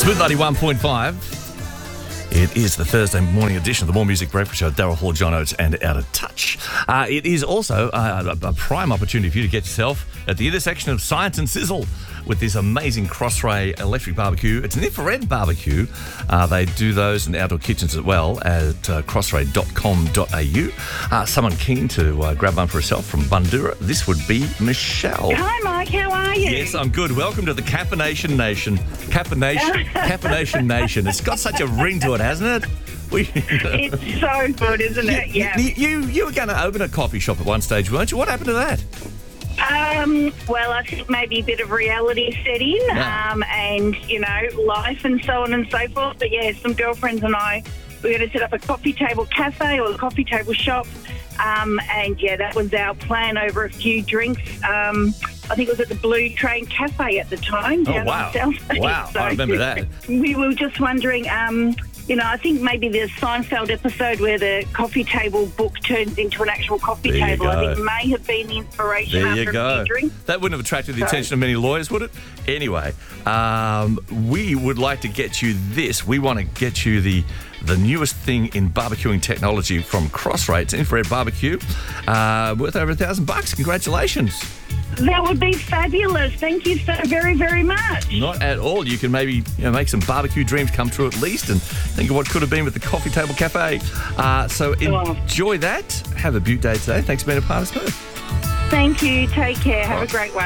Smooth 91.5. It is the Thursday morning edition of the More Music Breakfast Show. Daryl Hall, John Oates, and Out of Touch. It is also a prime opportunity for you to get yourself at the intersection of science and sizzle with this amazing Crossray electric barbecue. It's an infrared barbecue. They do those in outdoor kitchens as well at crossray.com.au. Someone keen to grab one for herself from Bundoora, this would be Michelle. Hi, Mike. How are you? Yes, I'm good. Welcome to the Caffeination Nation. Caffeination Nation. It's got such a ring to it, hasn't it? It's so good, isn't it? Yeah. You were going to open a coffee shop at one stage, weren't you? What happened to that? Well, I think maybe a bit of reality set in, Yeah. and, life and so on and so forth. But, yeah, some girlfriends and I, we're going to set up a coffee table cafe or a coffee table shop. And, yeah, that was our plan over a few drinks. I think it was at the Blue Train Cafe at the time. Oh, down wow. on South Bay. Wow, I remember that. We were just wondering... I think maybe the Seinfeld episode where the coffee table book turns into an actual coffee There you table, I go. think may have been the inspiration There after you a go. few drinks. That wouldn't have attracted the attention of many lawyers, would it? Anyway, we would like to get you this. We want to get you the newest thing in barbecuing technology from Crossray. It's infrared barbecue worth over $1,000. Congratulations. That would be fabulous. Thank you so very, very much. Not at all. You can maybe make some barbecue dreams come true at least and think of what could have been with the Coffee Table Cafe. So enjoy that. Have a beaut day today. Thanks for being a part of Smooth. Thank you. Take care. Have a great one.